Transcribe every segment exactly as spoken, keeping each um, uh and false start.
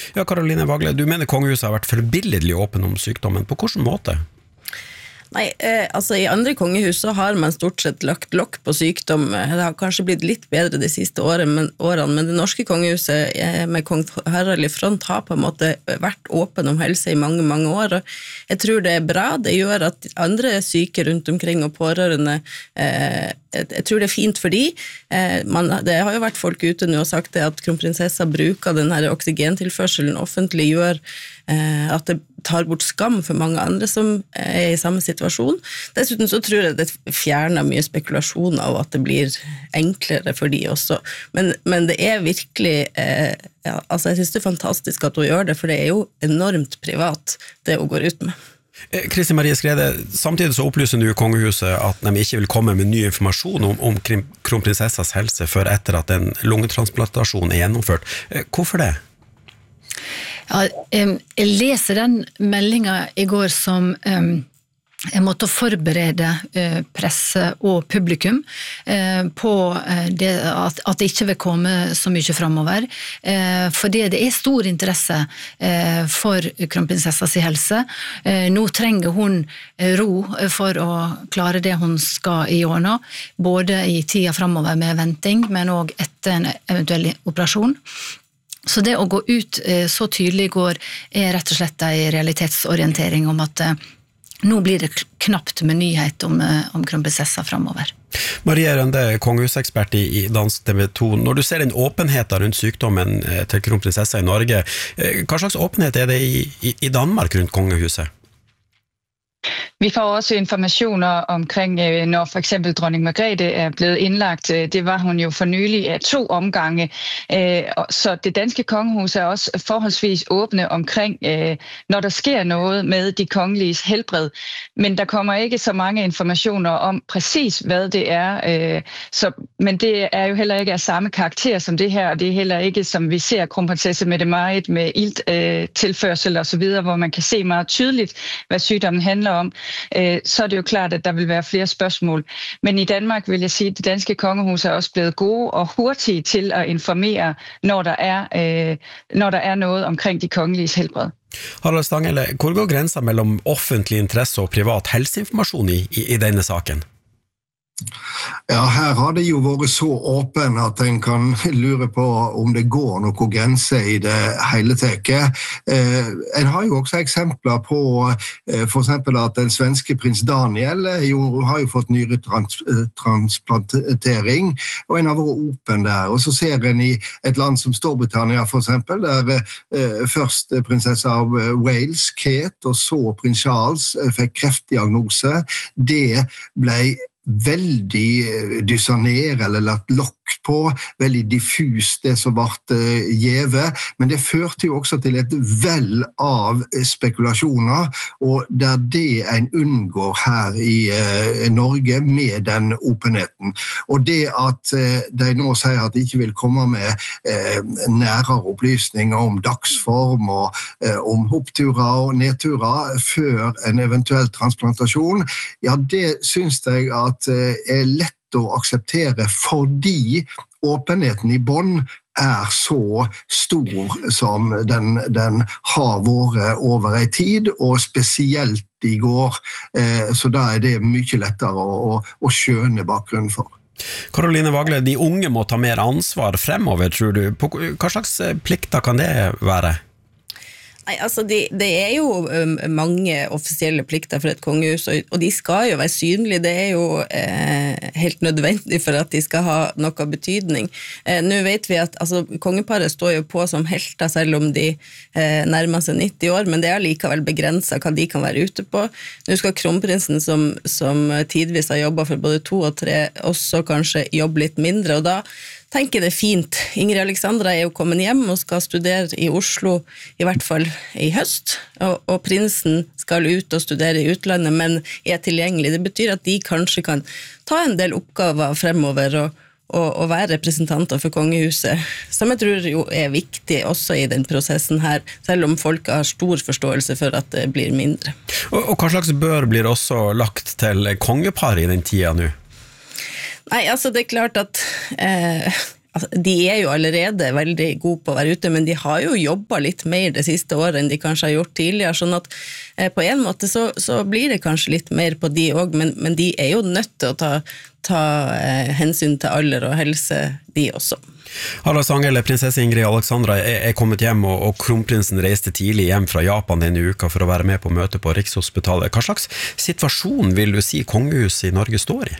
Ja, Karoline Wagle, du mener kongehuset har vært forbilledlig åpen om sykdommen. På hvilken måte? Nei, eh, altså I andre kongehus så har man stort sett lagt lokk på sykdom. Det har kanskje blitt litt bedre de siste årene, men, årene, men det norske kongehuset eh, med kong Harald i front har på en måte vært åpen om helse i mange, mange år. Og jeg tror det er bra. Det gjør at andre syke rundt omkring og pårørende eh, jeg tror det er fint for de. Eh, man, det har jo vært folk ute nå og sagt det at kronprinsessa bruker den her oksygentilførselen offentlig gjør eh, at det tar bort skam for mange andre som er i samme situasjon. Dessuten så tror jeg det fjerner mye spekulasjoner og at det blir enklere for de også. Men, men det er virkelig, eh, ja, altså jeg synes det er fantastisk at hun gjør det, for det er jo enormt privat det hun går ut med. Kristin Marie Skrede, samtidig så opplyser du kongehuset at de ikke vil komme med ny informasjon om, om kronprinsessas helse før etter at en lungetransplantasjon er gjennomført. Hvorfor det? Ja, jeg leser den meldingen i går som um, jeg måtte forberede uh, presse og publikum uh, på uh, det, at, at det ikke vil komme så mye fremover, uh, fordi det er stor interesse uh, for kronprinsessas helse. Uh, nå trenger hun ro for å klare det hun skal i år nå, både i tida fremover med venting, men også etter en eventuell operasjon. Så det å gå ut så tydelig i går er rett og slett en realitetsorientering om at nå blir det knapt med nyhet om, om kronprinsessa fremover. Marie Rønde, kongehusekspert i, i Dansk T V to. Når du ser den åpenheten rundt sykdommen til kronprinsessa i Norge, hva slags åpenhet er det i, i, i Danmark rundt kongehuset? Vi får også informationer omkring, når for eksempel dronning Margrethe er blevet indlagt. Det var hun jo for nylig af to omgange. Så det danske kongehus er også forholdsvis åbne omkring, når der sker noget med de kongeliges helbred. Men der kommer ikke så mange informationer om præcis, hvad det er. Så, men det er jo heller ikke af samme karakter som det her, og det er heller ikke, som vi ser kronprinsesse Mette-Marit med ilttilførsel og så videre, hvor man kan se meget tydeligt, hvad sygdommen handler om. Så er det jo klart, at der vil være flere spørgsmål. Men i Danmark vil jeg sige, at det danske kongehus er også blevet gode og hurtige til at informere, når der er, øh, når der er noget omkring de kongeliges helbred. Harald Stanghelle, hvor går grensen mellem offentlig interesse og privat helseinformasjon i, i, i denne saken? Ja, her har det jo vært så åpen at en kan lure på om det går noen grenser i det hele teket. Eh, en har jo også eksempler på eh, for eksempel at den svenske prins Daniel eh, jo, har jo fått nyretransplantering, og en har vært åpen der. Og så ser en i et land som Storbritannia for eksempel, der eh, først prinsessa av Wales, Kate, og så prins Charles eh, fikk kreftdiagnose. Det ble veldig dysonere eller lagt lokk på, veldig diffus det som ble gjeve, men det førte jo også til et vell av spekulasjoner, og det er det en unngår her i eh, Norge med den åpenheten. Og det at eh, de nå sier at de ikke vil komme med eh, nærere opplysninger om dagsform og eh, om oppturer og nedturer før en eventuell transplantasjon, ja, det synes jeg at eh, er lett å akseptere fordi åpenheten i bånd er så stor som den, den har vært over en tid, og spesielt i går, eh, så da er det mye lettere å, å, å skjønne bakgrunnen for. Karoline Wagle, de unge må ta mer ansvar fremover, tror du. På, hva slags plikter kan det være? Nei, altså det, det er jo um, mange offisielle plikter for et kongehus, og, og de skal jo være synlige. Det er jo eh, helt nødvendig for at de skal ha noe betydning. Eh, nå vet vi at altså, kongeparet står jo på som helter selv om de eh, nærmer seg nitti år, men det er likevel begrenset hva de kan være ute på. Nå skal kronprinsen som, som tidvis har jobbet for både to og tre, også kanskje jobbe litt mindre, og da tenker det er fint. Ingrid Alexandra er jo kommet hjem og skal studere i Oslo, i hvert fall i høst, og, og prinsen skal ut og studere i utlandet, men er tilgjengelig. Det betyr at de kanskje kan ta en del oppgaver fremover og, og, og være representanter for kongehuset, som jeg tror jo er viktig også i den prosessen her, selv om folk har stor forståelse for at det blir mindre. Og, og hva slags bør blir også lagt til kongeparet i den tida nå? Nei, altså det er klart at eh, altså, de er jo allerede veldig gode på å være ute, men de har jo jobbet litt mer det siste året enn de kanskje har gjort tidligere, sånn at eh, på en måte så, så blir det kanskje litt mer på de også, men, men de er jo nødt til å ta, ta eh, hensyn til alder og helse, de også. Harald Stanghelle, prinsesse Ingrid Alexandra er, er kommet hjem, og, og kronprinsen reiste tidlig hjem fra Japan denne uka for å være med på møte på Rikshospitalet. Hva slags situasjon vil du si kongehuset i Norge står i?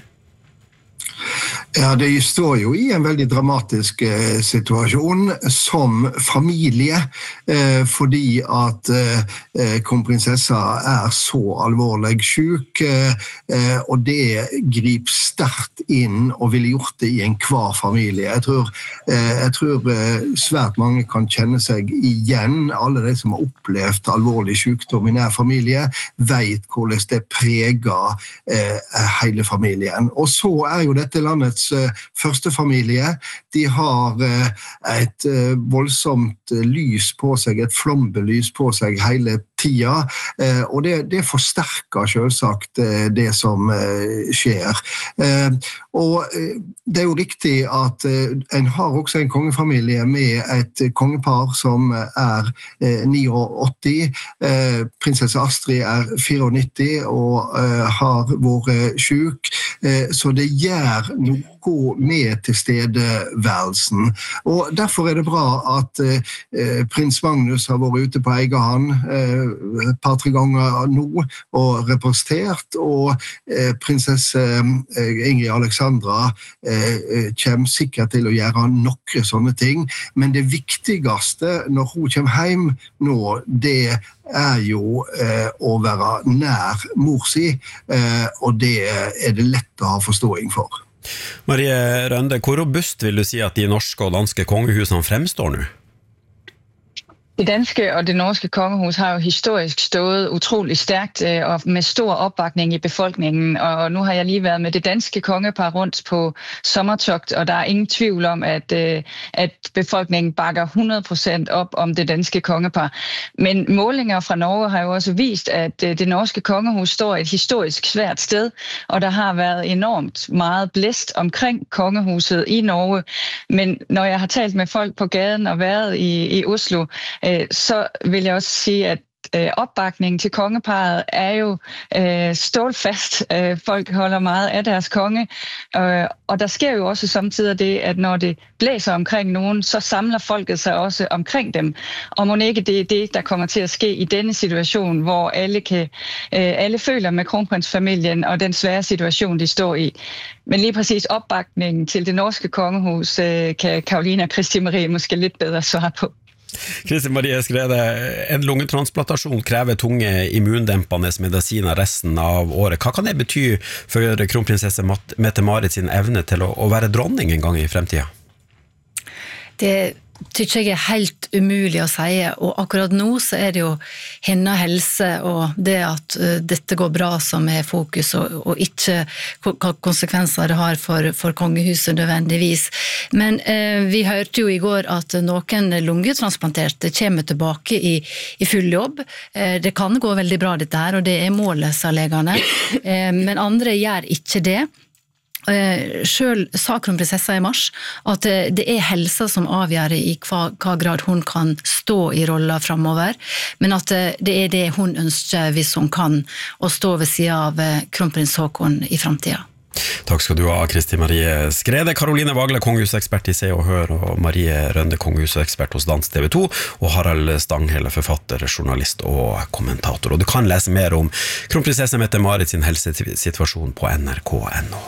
Ja, det står jo i en veldig dramatisk eh, situasjon som familie, eh, fordi at eh, kronprinsessa er så alvorlig syk, eh, og det griper sterkt inn og vil gjort det i en hver familie. Jeg tror, eh, jeg tror eh, svært mange kan kjenne seg igjen. Alle de som har opplevd alvorlig sykdom i nær familie, vet hvordan det preger eh, hele familien. Og så er jo dette landets første familie. De har et voldsomt lys på seg, et flombelys på seg hele tida, og det, det forsterker selvsagt det som skjer. Og det er jo riktig at en har også en kongefamilie med et kongepar som er åttini. Prinsesse Astrid er nittifire og har vært syk, så det gjør noe med tilstedeværelsen. Og derfor er det bra at eh, prins Magnus har vært ute på egen hånd eh, et par-tre ganger nå og representert, og eh, prinsesse eh, Ingrid Alexandra eh, kommer sikkert til å gjøre noen sånne ting, men det viktigste når hun kommer hjem nå, det er jo eh, å være nær mor si, eh, og det er det lett å ha forståing for. Marie Rønde, hvor robust vil du si at de norske og danske kongehusene fremstår nu? Det danske og det norske kongehus har jo historisk stået utrolig stærkt og med stor opbakning i befolkningen, og nu har jeg lige været med det danske kongepar rundt på sommertogt, og der er ingen tvivl om, at, at befolkningen bakker hundrede procent op om det danske kongepar. Men målinger fra Norge har jo også vist, at det norske kongehus står et historisk svært sted, og der har været enormt meget blæst omkring kongehuset i Norge. Men når jeg har talt med folk på gaden og været i, i Oslo, så vil jeg også sige, at opbakningen til kongeparet er jo øh, stålfast. Øh, folk holder meget af deres konge, øh, og der sker jo også samtidig det, at når det blæser omkring nogen, så samler folket sig også omkring dem. Og må ikke det er det, der kommer til at ske i denne situation, hvor alle, kan, øh, alle føler med kronprinsfamilien og den svære situation, de står i. Men lige præcis opbakningen til det norske kongehus øh, kan Caroline og Kristi Marie måske lidt bedre svare på. Kristi Marie Skrede, en lungetransplantasjon krever tunge immundempende medisiner resten av året. Hva kan det bety for kronprinsesse Mette-Marit sin evne til å, å være dronning en gang i fremtiden? Det tykker jeg er helt umulig å si, og akkurat nå så er det jo henne helse og det at uh, dette går bra som er fokus, og, og ikke hva konsekvenser det har for, for kongehuset nødvendigvis. Men uh, vi hørte jo i går at noen lungetransplanterte kommer tilbake i, i full jobb. Uh, det kan gå veldig bra dette her, og det er målet, sa legene. Uh, men andre gjør ikke det. Selv sa kronprinsessa i mars at det er helsa som avgjør i hva, hva grad hun kan stå i rollen fremover, men at det er det hun ønsker hvis hun kan, å stå ved siden av kronprins Haakon i fremtiden. Takk skal du ha, Kristi Marie Skrede. Caroline Vagle, kongehusekspert i Se og Hør, og Marie Rønde, kongehusekspert hos Dans T V to, og Harald Stanghelle, forfatter, journalist og kommentator. Og du kan lese mer om kronprinsesse Mette-Marit sin helsesituasjon på N R K punktum N O.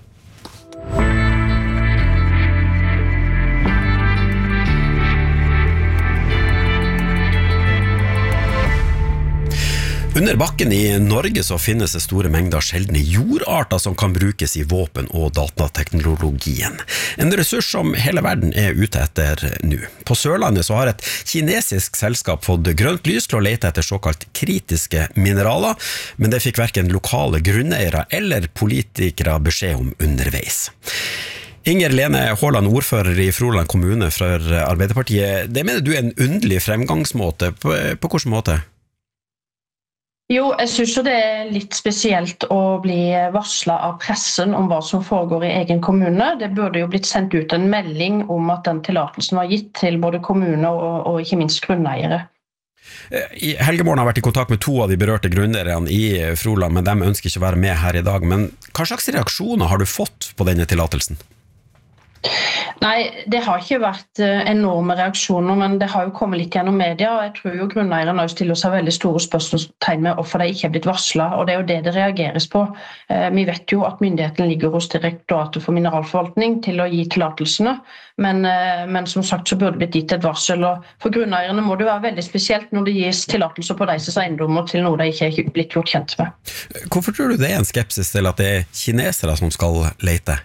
Under bakken i Norge så finnes det store mengder sjeldne jordarter som kan brukes i våpen- og datateknologien. En ressurs som hele verden er ute etter nå. På Sørlandet så har et kinesisk selskap fått grønt lys til å lete etter såkalt kritiske mineraler, men det fikk hverken lokale grunneiere eller politikere beskjed om underveis. Inger Lene Haaland, ordfører i Froland kommune fra Arbeiderpartiet, det mener du er en underlig fremgangsmåte. På, på hvilken måte? Jo, jeg synes jo det er litt spesielt å bli varslet av pressen om hva som foregår i egen kommune. Det burde jo blitt sendt ut en melding om at den tillatelsen var gitt til både kommune og, og ikke minst grunneiere. Helge Morn har vært i kontakt med to av de berørte grunneierne i Froland, men de ønsker ikke å være med her i dag. Men hva slags reaksjoner har du fått på denne tillatelsen? Nei, det har ikke vært enorme reaksjoner, men det har jo kommet litt gjennom media, og jeg tror jo grunneierne stiller seg veldig store spørsmålstegn med hvorfor de ikke er blitt varslet, og det er jo det det reageres på. Vi vet jo at myndigheten ligger hos Direktoratet for mineralforvaltning til å gi tillatelsene, men, men som sagt så burde det blitt gitt et varsel, og for grunneierne må det være veldig spesielt når det gis tillatelser på deres eiendommer til noe de ikke er blitt gjort kjent med. Hvorfor tror du det er en skepsis til at det er kinesere som skal lete?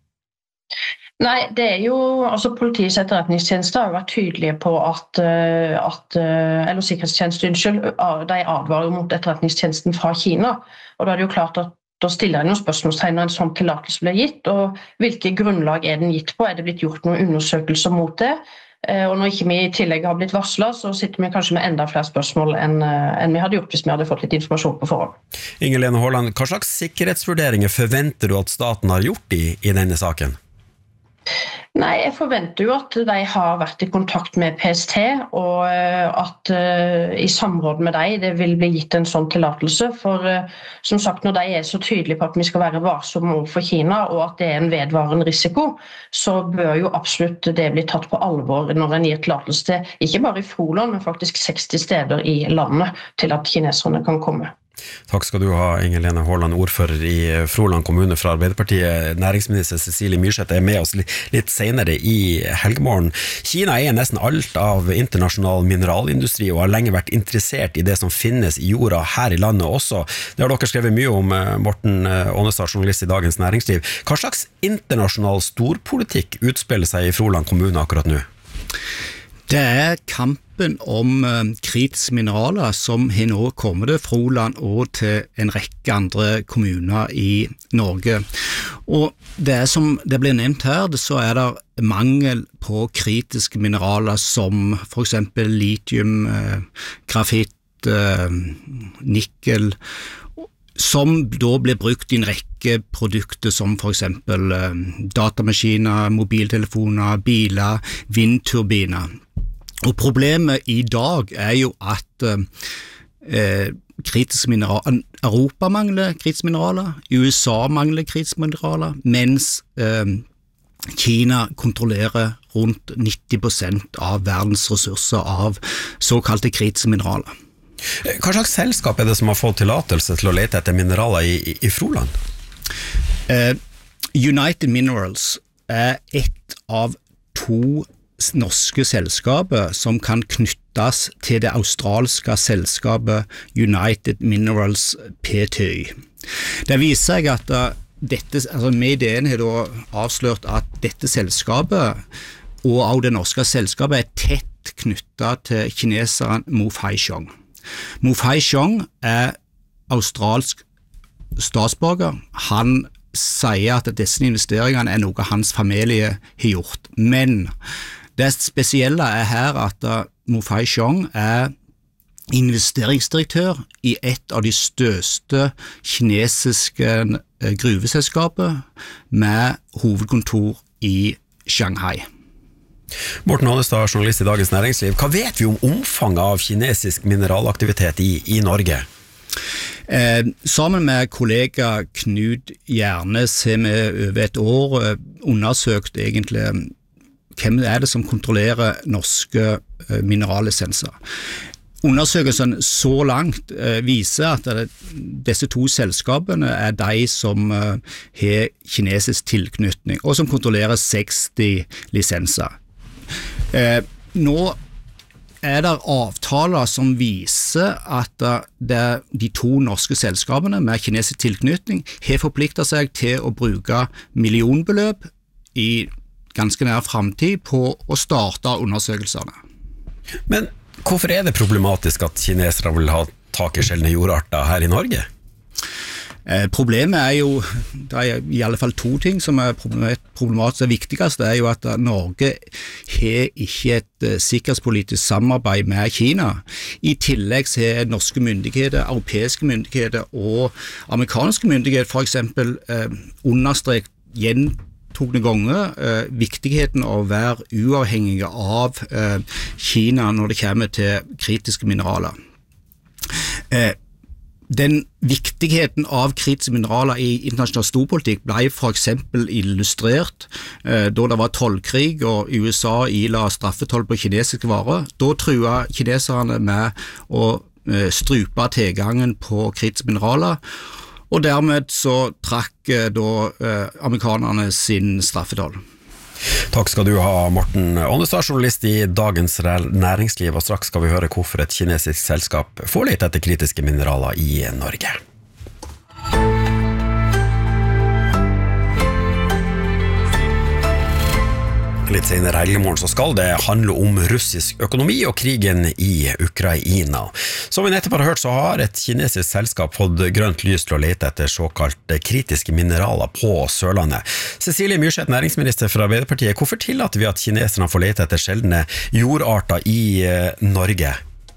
Nei, det er jo, altså Politiets etterretningstjeneste har jo vært tydelige på at, at eller sikkerhetstjeneste, unnskyld, de advarer mot etterretningstjenesten fra Kina, og da er det jo klart at da stiller jeg noen spørsmålstegn når en sånn tillatelse blir gitt, og hvilke grunnlag er den gitt på? Er det blitt gjort noen undersøkelser mot det? Og når ikke vi i tillegg har blitt varslet, så sitter vi kanskje med enda flere spørsmål enn, enn vi hadde gjort hvis vi hadde fått litt informasjon på forhånd. Inger-Lene Haaland, hva slags sikkerhetsvurderinger forventer du at staten har gjort i, i denne saken? Nei, jeg forventer jo at de har vært i kontakt med P S T, og at uh, i samråd med dem det vil bli gitt en sånn tillatelse, for uh, som sagt, når de er så tydelige på at vi skal være varsomme overfor Kina, og at det er en vedvarende risiko, så bør jo absolutt det bli tatt på alvor når en gir tillatelse til, ikke bare i Froland, men faktisk seksti steder i landet, til at kineserne kan komme. Takk skal du ha, Inger-Lene Haaland, ordfører i Froland kommune fra Arbeiderpartiet. Næringsminister Cecilie Myrseth er med oss litt senere i Helgemorgen. Kina er nesten alt av internasjonal mineralindustri og har lenge vært interessert i det som finnes i jorda her i landet også. Det har dere skrevet mye om, Morten Ånestad, journalist i Dagens Næringsliv. Hva slags internasjonal storpolitikk utspiller seg i Froland kommune akkurat nå? Det er kampen om uh, kritiske mineraler som har nå kommet til Froland og til en rekke andre kommuner i Norge. Og det er som det blir nevnt her, så er det mangel på kritiske mineraler som for eksempel litium, uh, grafitt, uh, nikkel, som da blir brukt i en rekke produkter som for eksempel uh, datamaskiner, mobiltelefoner, biler, vindturbiner. Og problemet i dag er jo at eh, kritiske mineraler, Europa mangler kritiske mineraler, U S A mangler kritiske mineraler, mens eh, Kina kontrollerer rundt nitti prosent av verdens ressurser av såkalte kritiske mineraler. Hva slags selskap er det som har fått tillatelse til å lete etter mineraler i, i, i Froland? Eh, United Minerals er ett av to norske selskaper som kan knyttes til det australske selskapet United Minerals P T Y. Det viser seg at uh, dette, altså medien har da avslørt at dette selskapet og også det norske selskapet er tett knyttet til kineseren Mo Feixiong. Mo Feixiong er australsk statsborger. Han sier at disse investeringene er noe hans familie har gjort, men det spesielle er her at Mo Feixiong er investeringsdirektør i et av de største kinesiske gruveselskaper med hovedkontor i Shanghai. Morten Ånestad, journalist i Dagens Næringsliv. Hva vet vi om omfanget av kinesisk mineralaktivitet i, i Norge? Eh, sammen med kollega Knut Gjernes har vi over et år eh, undersøkt egentlig hvem er det som kontrollerer norske eh, minerallisenser. Undersøkelsen så langt eh, viser at det, disse to selskapene er de som eh, har kinesisk tilknytning og som kontrollerer seksti lisenser. Eh, nå er det avtaler som viser at det, de to norske selskapene med kinesisk tilknytning har forpliktet seg til å bruke millionbeløp i ganske nær fremtid på å starte undersøkelsene. Men hvorfor er det problematisk at kinesere vil ha tak i sjeldne jordarter her i Norge? Eh, problemet er jo, det er i alle fall to ting som er problematisk. Det viktigste er jo at Norge har ikke et eh, sikkerhetspolitisk samarbeid med Kina. I tillegg så har norske myndigheter, europeiske myndigheter og amerikanske myndigheter for eksempel eh, understreket gjentokne ganger eh, viktigheten av å være uavhengige av eh, Kina når det kommer til kritiske mineraler. Eh, Den viktigheten av kritiske mineraler i internasjonal storpolitikk ble for eksempel illustrert eh, da det var tollkrig og U S A ila straffetoll på kinesiske varer. Da trua kineserne med å eh, strupe tilgangen på kritiske mineraler, og dermed så trakk eh, da eh, amerikanerne sin straffetoll. Takk skal du ha, Morten Åndestad, journalist i Dagens Næringsliv, og straks skal vi høre hvorfor et kinesisk selskap får lete etter kritiske mineraler i Norge. Litt senere her i morgen så skal det handle om russisk økonomi og krigen i Ukraina. Som vi nettopp har hørt, så har et kinesisk selskap fått grønt lys til å lete etter såkalt kritiske mineraler på Sørlandet. Cecilie Myrseth, næringsminister fra Arbeiderpartiet, hvorfor tillater vi at kineserne får lete etter sjeldne jordarter i Norge?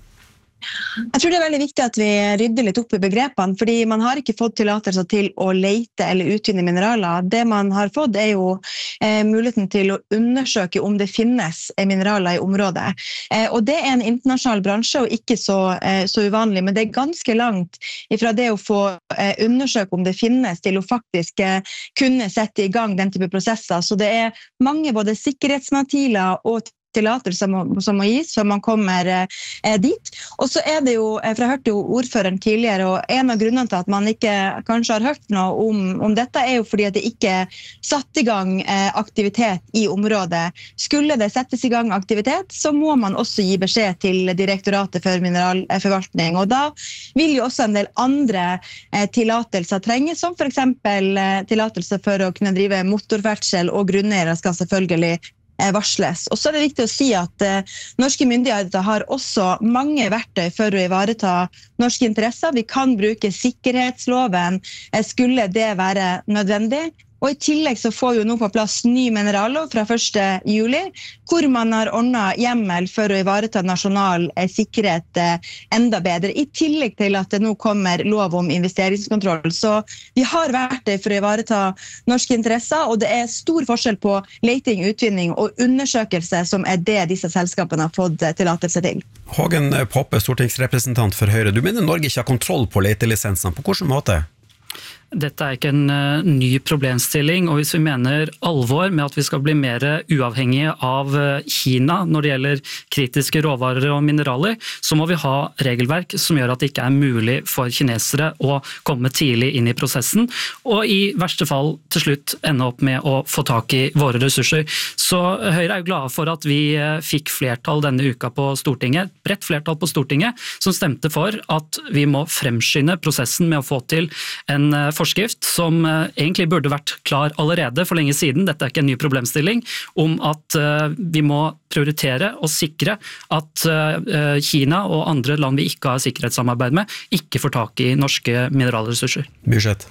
Jeg tror det er veldig viktig at vi rydder litt opp i begrepene, fordi man har ikke fått tillatelse til å lete eller utvinne mineraler. Det man har fått er jo eh, muligheten til å undersøke om det finnes mineraler i området. Eh, og det er en internasjonal bransje og ikke så, eh, så uvanlig, men det er ganske langt ifra det å få eh, undersøke om det finnes til å faktisk eh, kunne sette i gang den type prosesser. Så det er mange både sikkerhetsventiler og tillatelser som må gis før man kommer eh, dit. Og så er det jo, for jeg hørte jo ordføreren tidligere, og en av grunnene til at man ikke kanskje har hørt noe om, om dette er jo fordi at det ikke satt i gang eh, aktivitet i området. Skulle det settes i gang aktivitet, så må man også gi beskjed til Direktoratet for mineralforvaltning, og da vil jo også en del andre eh, tillatelser trenges, som for eksempel eh, tillatelse for å kunne drive motorferdsel, og grunneiere skal selvfølgelig varsles. Og så er det viktig å si at eh, norske myndigheter har også mange verktøy for å ivareta norske interesser. Vi kan bruke sikkerhetsloven, eh, skulle det være nødvendig. Og i tillegg så får jo nå på plass ny minerallov fra første juli, hvor man har ordnet hjemmel for å ivareta nasjonal eh, sikkerhet eh, enda bedre, i tillegg til at det nå kommer lov om investeringskontroll. Så vi har verktøy for å ivareta norske interesser, og det er stor forskjell på leting, utvinning og undersøkelse, som er det disse selskapene har fått eh, tillatelse til. Hågen Poppe, stortingsrepresentant for Høyre. Du mener Norge ikke har kontroll på letelisensene. På hvilken måte? Dette er ikke en uh, ny problemstilling, og hvis vi mener alvor med at vi skal bli mer uavhengige av uh, Kina når det gjelder kritiske råvarer og mineraler, så må vi ha regelverk som gjør at det ikke er mulig for kinesere å komme tidlig inn i prosessen, og i verste fall til slutt ende opp med å få tak i våre ressurser. Så Høyre er jo glade for at vi uh, fikk flertall denne uka på Stortinget, bredt flertall på Stortinget, som stemte for at vi må fremskynde prosessen med å få til en uh, forskrift som uh, egentlig burde vært klar allerede for lenge siden, dette er ikke en ny problemstilling, om at uh, vi må prioritere og sikre at uh, Kina og andre land vi ikke har sikkerhetssamarbeid med, ikke får tak i norske mineralressurser. Myrseth.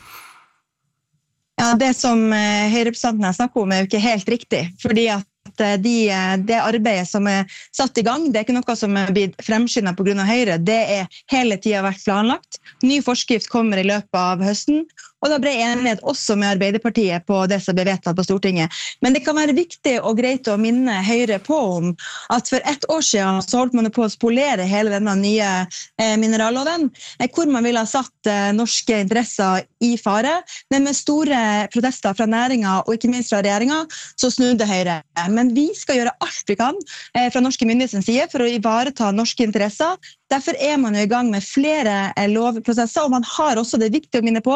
Ja, det som uh, Høyre-representanten har snakket om er jo ikke helt riktig, fordi at De, det arbeidet som er satt i gang, det er ikke noe som er blitt fremskyndet på grunn av Høyre, det er hele tiden vært planlagt. Ny forskrift kommer i løpet av høsten, og det ble enighet også med Arbeiderpartiet på det som ble vedtatt på Stortinget. Men det kan være viktig og greit å minne Høyre på om at for ett år siden så holdt man på å spolere hele denne nye eh, mineralloven, eh, hvor man ville ha satt eh, norske interesser i fare, men med store protester fra næringen og ikke minst fra regjeringen, så snudde Høyre. Men vi skal gjøre alt vi kan eh, fra norske myndighetens side for å ivareta norske interesser. Derfor er man jo i gang med flere eh, lovprosesser, og man har også, det er viktig å minne på,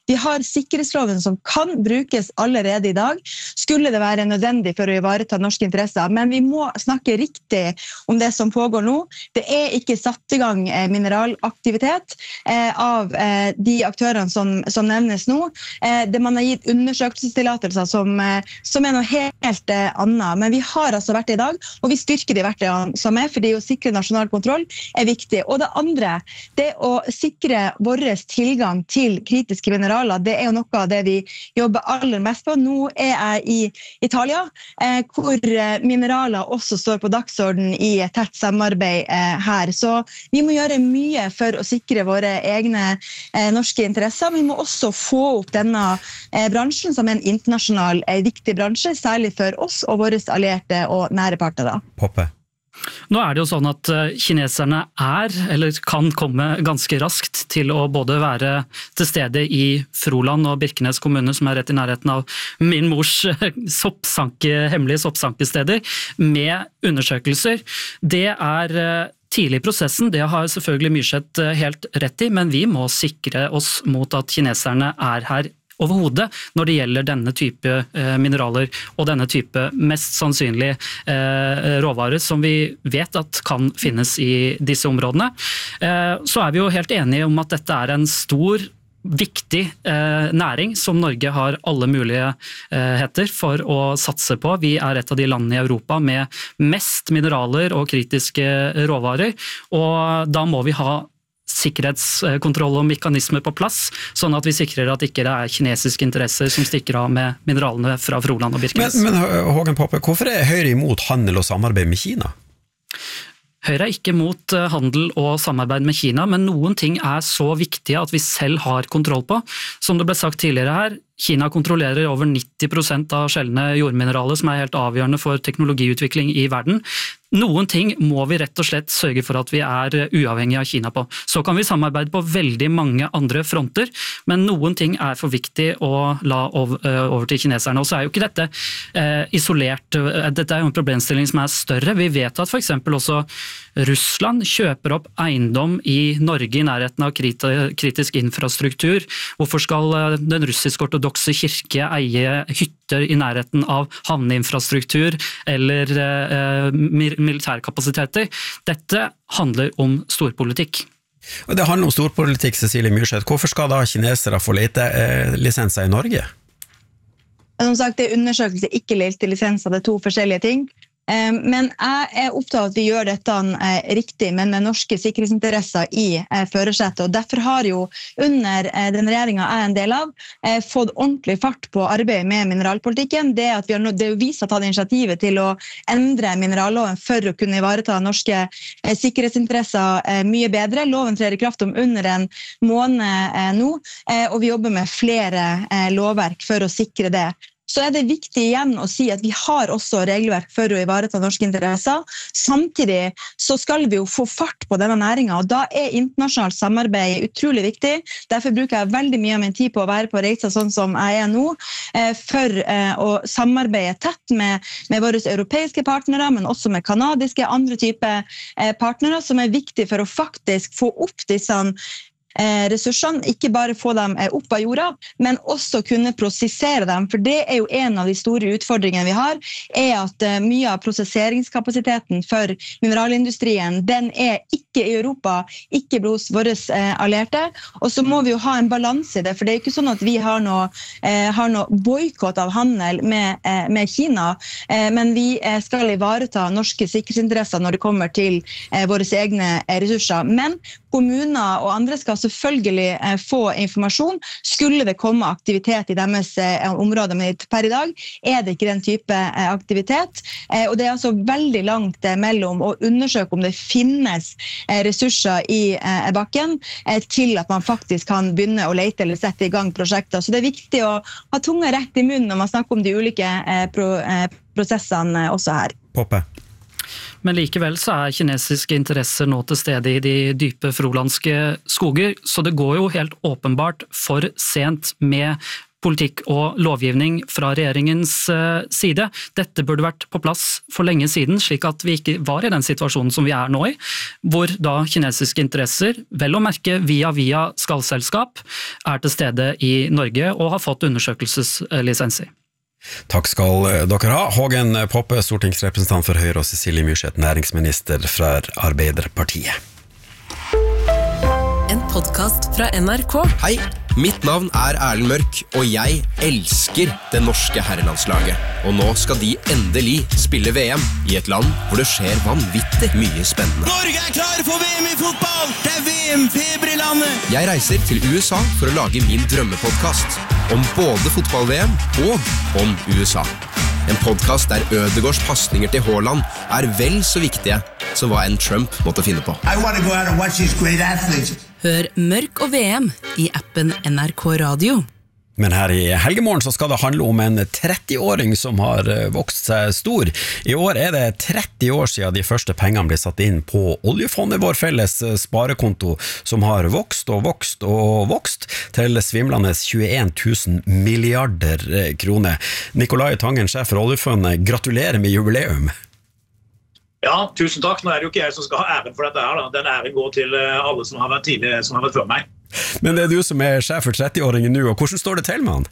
Vi har sikkerhetsloven som kan brukes allerede i dag, skulle det være nødvendig for å ivareta norske interesser, men vi må snakke riktig om det som pågår nå. Det er ikke satt i gang mineralaktivitet av de aktørene som, som nevnes nå. Det man har gitt undersøkelsestillatelser som, som er noe helt annet, men vi har altså vært i dag, og vi styrker de verktøyene som er, fordi å sikre nasjonal kontroll er viktig. Og det andre, det å sikre vår tilgang til kritiske mineraler, det er jo noe av det vi jobber aller mest på. Nå er jeg i Italia, hvor mineraler også står på dagsorden i et tett samarbeid her. Så vi må gjøre mye for å sikre våre egne norske interesser. Vi må også få opp denne bransjen som en internasjonal viktig bransje, særlig for oss og våre allierte og nære partnere. Poppe. Nå er det jo sånn at kineserne er, eller kan komme ganske raskt til å både være til stede i Froland og Birkenes kommune, som er rett i nærheten av min mors soppsanke, hemmelige soppsankesteder, med undersøkelser. Det er tidlig i prosessen, det har selvfølgelig Myrseth helt rett i, men vi må sikre oss mot at kineserne er her overhodet når det gjelder denne type eh, mineraler og denne type mest sannsynlig eh, råvarer som vi vet at kan finnes i disse områdene. Eh, så er vi jo helt enige om at dette er en stor viktig eh, næring som Norge har alle muligheter for å satse på. Vi er et av de landene i Europa med mest mineraler og kritiske råvarer, og da må vi ha sikkerhetskontroll og mekanismer på plass, sånn at vi sikrer at ikke det er kinesiske interesser som stikker av med mineralene fra Froland og Birkenes. Men, men Hågen Poppe, hvorfor er Høyre imot handel og samarbeid med Kina? Høyre er ikke mot handel og samarbeid med Kina, men noen ting er så viktige at vi selv har kontroll på. Som det ble sagt tidligere her, Kina kontrollerer over nitti prosent av sjeldne jordmineraler som er helt avgjørende for teknologiutvikling i verden. Noen ting må vi rett og slett sørge for at vi er uavhengige av Kina på. Så kan vi samarbeide på veldig mange andre fronter, men noen ting er for viktig å la over til kineserne. Og så er jo ikke dette eh, isolert, dette er jo en problemstilling som er større. Vi vet at for eksempel også Russland kjøper opp eiendom i Norge i nærheten av kritisk infrastruktur. Hvorfor skal den russisk-ortodokse kirke eie hytter i nærheten av havneinfrastruktur eller eh, militærkapasiteter? Dette handler om storpolitikk. Og det handler om storpolitikk, Cecilie Myrseth. Hvorfor skal da kinesere få letelisenser i Norge? Som sagt, det er undersøkelse, ikke letelisenser, det er to forskjellige ting. Men jeg er opptatt av at vi gjør dette riktig, men med norske sikkerhetsinteresser i førersetet. Og derfor har jo under den regjeringen jeg er en del av, fått ordentlig fart på arbeidet med mineralpolitikken. Det, at vi har, det er jo vi som har tatt initiativet til å endre mineralloven for å kunne ivareta norske sikkerhetsinteresser mye bedre. Loven trer i kraft om under en måned nå, og vi jobber med flere lovverk for å sikre det. Så er det viktig igjen å si at vi har også regelverk for å ivareta norske interesser. Samtidig så skal vi jo få fart på denne næringen, og da er internasjonalt samarbeid utrolig viktig. Derfor bruker jeg veldig mye av min tid på å være på reiser sånn som jeg er nå, for å samarbeide tett med, med våre europeiske partnere, men også med kanadiske, andre typer partnere, som er viktig for å faktisk få opp disse ressursene, ikke bare få dem opp av jorda, men også kunne prosessere dem, for det er jo en av de store utfordringene vi har, er at mye av prosesseringskapasiteten for mineralindustrien, den er ikke i Europa, ikke hos våre allierte, og så må vi jo ha en balanse i det, for det er ikke sånn at vi har noe, har noe boykott av handel med, med Kina, men vi skal ivareta norske sikkerhetsinteresser når det kommer til våre egne ressurser. Men kommuner og andre skal selvfølgelig få informasjon. Skulle det komme aktivitet i deres områder, men per i dag er det ikke den type aktivitet. Og det er altså veldig langt mellom å undersøke om det finnes ressurser i bakken til at man faktisk kan begynne å lete eller sette i gang prosjekter. Så det er viktig å ha tunga rett i munnen når man snakker om de ulike prosessene også her. Poppe. Men likevel så er kinesiske interesser nå til stede i de dype frolandske skoger, så det går jo helt åpenbart for sent med politikk og lovgivning fra regjeringens side. Dette burde vært på plass for lenge siden, slik at vi ikke var i den situasjonen som vi er nå i, hvor da kinesiske interesser, vel å merke via via skallselskap, er til stede i Norge og har fått undersøkelseslisenser. Takk skal dere ha. Hågen Poppe, stortingsrepresentant for Høyre, og Cecilie Myrseth, næringsminister fra Arbeiderpartiet. En podcast fra N R K. Hei, mitt navn er Erlend Mørk, og jeg elsker det norske herrelandslaget. Og nå skal de endelig spille V M i et land hvor det skjer vanvittig mye spennende. Norge er klar for V M i fotball! Det er V M-feber i landet! Jeg reiser til U S A for å lage min drømmepodcast om både fotball-V M og om U S A. En podcast der Ødegårds passninger til Haaland er vel så viktige som hva en Trump måtte finne på. I want to go out and watch these great athletes. Hør Mørk og V M i appen N R K Radio. Men her i helgemorgen så skal det handle om en tretti-åring som har vokst seg stor. I år er det tretti år siden de første pengene ble satt inn på oljefondet, vår felles sparekonto, som har vokst og vokst og vokst til svimlende tjueen tusen milliarder kroner. Nikolai Tangen, sjef for oljefondet, gratulerer med jubileum. Ja, tusen takk. Nå er det jo ikke jeg som skal ha æren for dette her. Da. Den æren går til alle som har vært tidligere, som har vært før meg. Men det er du som er sjef for tretti-åringen nå, og hvordan står det til med han?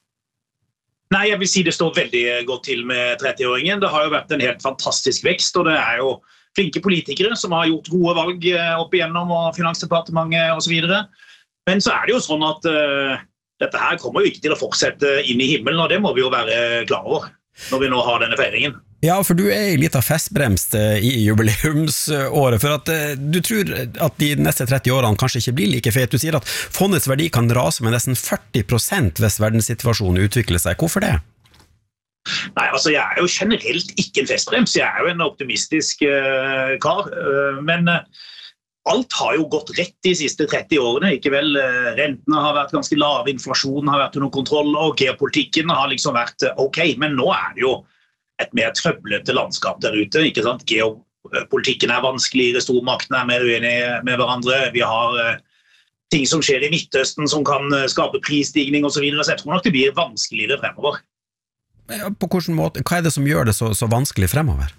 Nei, jeg vil si det står veldig godt til med tretti-åringen. Det har jo vært en helt fantastisk vekst, og det er jo flinke politikere som har gjort gode valg opp igjennom, og Finansdepartementet og så videre. Men så er det jo sånn at uh, dette her kommer jo ikke til å fortsette inn i himmelen, og det må vi jo være klar over når vi nå har denne feiringen. Ja, for du er litt av festbremst i jubileumsåret, for at du tror at de neste tretti årene kanskje ikke blir like fet. Du sier at fondets verdi kan rase med nesten førti prosent hvis verdenssituasjonen utvikler seg. Hvorfor det? Nei, altså jeg er jo generelt ikke en festbrems. Jeg er jo en optimistisk uh, kar, uh, men uh, alt har jo gått rett de siste tretti årene, ikke vel? Rentene har vært ganske lave, inflasjonen har vært under kontroll, og geopolitikken har liksom vært ok, men nå er det jo et mer trøblete landskap der ute, ikke sant? Geopolitikken er vanskeligere, stormaktene er mer uenige med hverandre, vi har uh, ting som skjer i Midtøsten som kan uh, skape prisstigning og så videre, så jeg tror nok det blir vanskeligere fremover. På hvilken måte? Hva er det som gjør det så, så vanskelig fremover?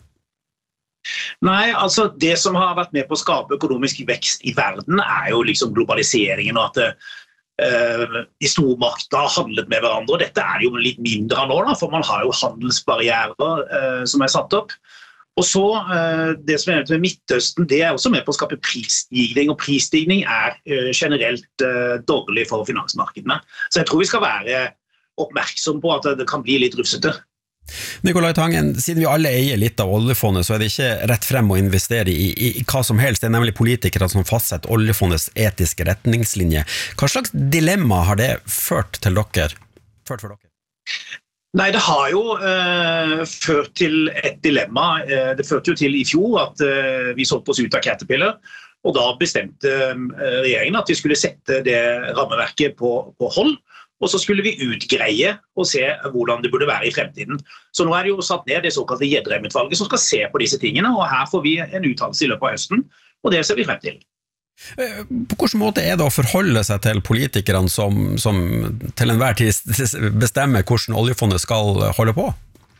Nei, altså det som har vært med på å skape økonomisk vekst i verden er jo liksom globaliseringen og at uh, de stormakter har handlet med hverandre, og dette er jo litt mindre nå da, for man har jo handelsbarrierer uh, som er satt opp. Og så, uh, det som er nevnt med Midtøsten, det er også med på å skape prisstigning, og prisstigning er uh, generelt uh, dårlig for finansmarkedene. Så jeg tror vi skal være oppmerksom på at det kan bli litt rufsete. Nikolai Tangen, siden vi alle eier litt av oljefondet, så er det ikke rett frem å investere i, i, i hva som helst. Det er nemlig politikere som fastsetter oljefondets etiske retningslinje. Hva slags dilemma har det ført til dere? Ført for dere? Nei, det har jo uh, ført til et dilemma. Uh, det førte jo til i fjor at uh, vi solgte oss ut av Caterpillar, og da bestemte uh, regjeringen at vi skulle sette det rammeverket på, på hold, og så skulle vi utgreie og se hvordan det burde være i fremtiden. Så nå er det jo satt ned det såkalte Gjedrem-utvalget som skal se på disse tingene, og her får vi en uttalelse i løpet av høsten, og det ser vi frem til. På hvilken måte er det å forholde seg til politikerne som, som til enhver tid bestemmer hvordan oljefondet skal holde på?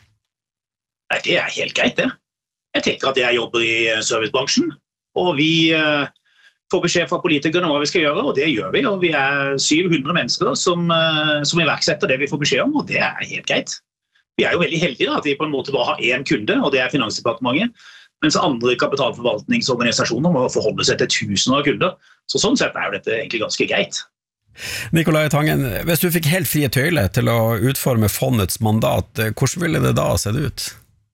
Nei, det er helt greit det. Jeg tenker at jeg jobber i servicebransjen, og vi får beskjed fra politikerne hva vi skal gjøre, og det gjør vi, og vi er syv hundre mennesker som, som iverksetter det vi får beskjed om, og det er helt greit. Vi er jo veldig heldige da, at vi på en måte bare har én kunde, og det er Finansdepartementet, mens andre kapitalforvaltningsorganisasjoner må forholde seg til tusen av kunder. Så sånn sett er jo dette egentlig ganske greit. Nikolai Tangen, hvis du fikk helt frie tøyler til å utforme fondets mandat, hvordan ville det da se ut?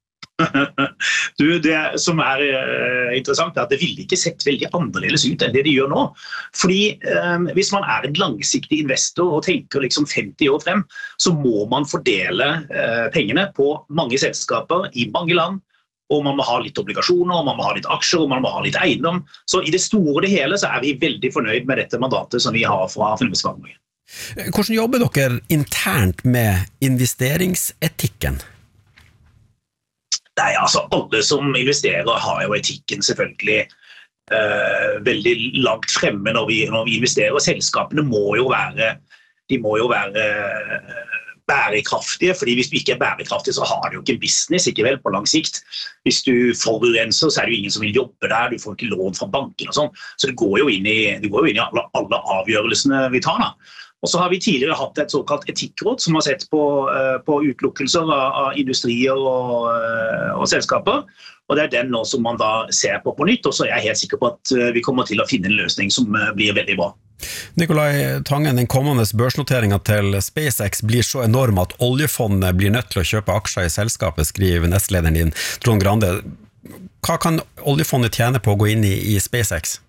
Du, det som er uh, interessant er at det ville ikke sett veldig annerledes ut enn det de gjør nå. Fordi um, hvis man er en langsiktig investor og tenker liksom femti år frem, så må man fordele uh, pengene på mange selskaper i mange land, og man må ha litt obligasjoner, og man må ha litt aksjer, og man må ha litt eiendom. Så i det store og det hele så er vi veldig fornøyd med dette mandatet som vi har fra Finansdepartementet. Hvordan jobber dere internt med investeringsetikken? Nei, altså alle som investerer har jo etikken selvfølgelig uh, veldig langt fremme når vi, når vi investerer, og selskapene må jo være de må jo være bærekraftige, fordi hvis du ikke er bærekraftig, så har du jo ikke en business, ikke vel, på lang sikt. Hvis du forurenser, så er det jo ingen som vil jobbe der, du får ikke lån fra banken og sånn, så det går jo inn i, det går jo inn i alle, alle avgjørelsene vi tar da. Og så har vi tidligere hatt et såkalt etikkråd som har sett på, uh, på utelukkelser av, av industrier og, uh, og selskaper, og det er den nå som man da ser på på nytt, og så er jeg helt sikker på at uh, vi kommer til å finne en løsning som uh, blir veldig bra. Nikolai Tangen, den kommende børsnoteringen til SpaceX blir så enorm at oljefondet blir nødt til å kjøpe aksjer i selskapet, skriver nestlederen din, Trond Grande. Hva kan oljefondet tjene på å gå inn i, i SpaceX?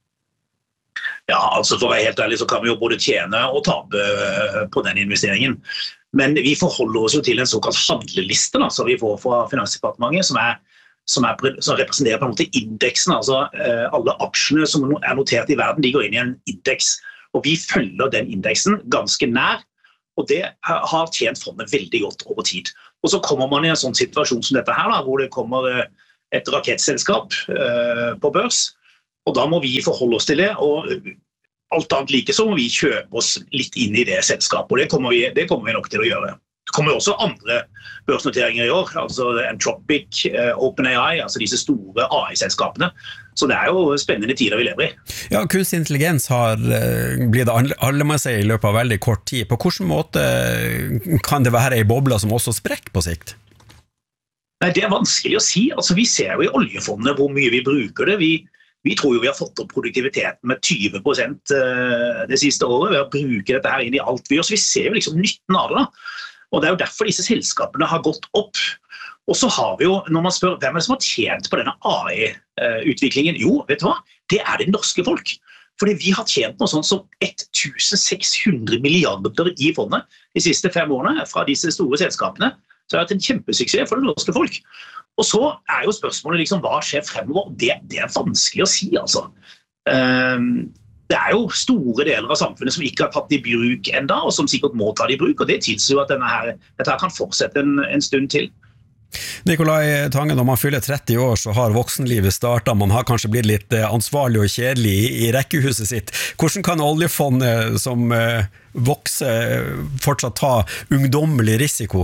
Ja, altså for å være helt ærlig så kan vi jo både tjene og tape på den investeringen. Men vi forholder oss jo til en såkalt handleliste da, som vi får fra Finansdepartementet, som er Som, er, som representerer på en måte indeksen, altså eh, alle aksjene som er notert i verden, de går inn i en indeks, og vi følger den indeksen ganske nær, og det har tjent fondet veldig godt over tid. Og så kommer man i en sånn situasjon som dette her, da, hvor det kommer et rakettselskap eh, på børs, og da må vi forholde oss til det, og alt annet like så må vi kjøpe oss litt inn i det selskapet, og det kommer vi, det kommer vi nok til å gjøre. Det kommer også andre børsnoteringer i år, altså Anthropic, OpenAI, altså disse store A I-selskapene. Så det er jo spennende tider vi lever i. Ja, kunstig intelligens har blitt alle må si i løpet av veldig kort tid. På hvilken måte kan det være en boble som også sprekker på sikt? Nei, det er vanskelig å si. Altså, vi ser jo i oljefondet hvor mye vi bruker det. Vi, vi tror jo vi har fått opp produktiviteten med tjue prosent det siste året ved å bruke dette her inn i alt vi gjør. Så vi ser jo liksom nytten av det da. Og det er jo derfor disse selskapene har gått opp. Og så har vi jo, når man spør hvem er det som har tjent på denne A I-utviklingen, jo, vet du hva? Det er det norske folk. Fordi vi har tjent noe sånt som tusen seks hundre milliarder i fondet de siste fem årene fra disse store selskapene. Så det har vært en kjempesuksess for det norske folk. Og så er jo spørsmålet liksom, hva skjer fremover? Det, det er vanskelig å si, altså. Um, Det er jo store deler av samfunnet som ikke har tatt i bruk enda, og som sikkert må ta det i bruk, og det tilsier jo at denne her, dette her kan fortsette en, en stund til. Nikolai Tangen, når man fyller tretti år, så har voksenlivet startet. Man har kanskje blitt litt ansvarlig og kjedelig i, i rekkehuset sitt. Hvordan kan oljefondet som eh, vokser fortsatt ta ungdommelig risiko?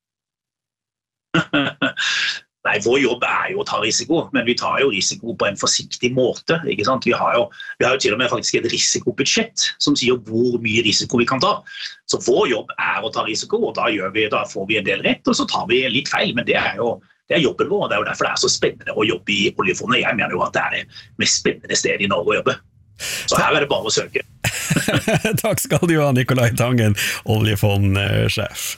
Nei, vår jobb er jo å ta risiko, men vi tar jo risiko på en forsiktig måte, ikke sant? Vi har jo, vi har jo til og med faktisk et risikobudsjett som sier hvor mye risiko vi kan ta. Så vår jobb er å ta risiko, og da, gjør vi, da får vi en del rett, og så tar vi litt feil, men det er jo det er jobben vår, og det er jo derfor det er så spennende å jobbe i oljefondet. Jeg mener jo at det er det mest spennende stedet i Norge å jobbe. Så her er det bare å søke. Takk skal du ha, Nikolai Tangen, oljefondsjef.